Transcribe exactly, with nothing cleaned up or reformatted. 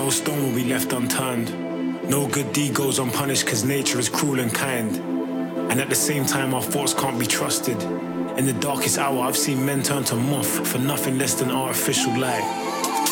No stone will be left unturned. No good deed goes unpunished cause nature is cruel and kind. And at the same time our thoughts can't be trusted. In the darkest hour I've seen men turn to moth for nothing less than artificial light.